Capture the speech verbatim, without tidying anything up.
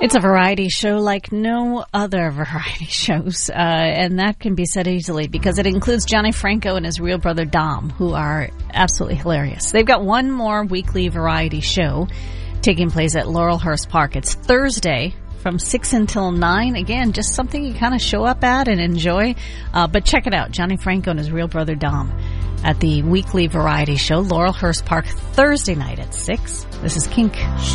It's a variety show like no other variety shows, uh, and that can be said easily because it includes Johnny Franco and his real brother Dom, who are absolutely hilarious. They've got one more weekly variety show taking place at Laurelhurst Park. It's Thursday from six until nine. Again, just something you kind of show up at and enjoy. Uh, but check it out, Johnny Franco and his real brother Dom at the weekly variety show, Laurelhurst Park, Thursday night at six. This is Kink.